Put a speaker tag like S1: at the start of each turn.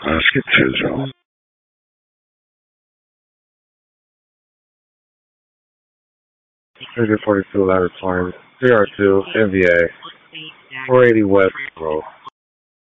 S1: Asceticism. 142 Ladder Farm, CR2, NBA, 480 West Road.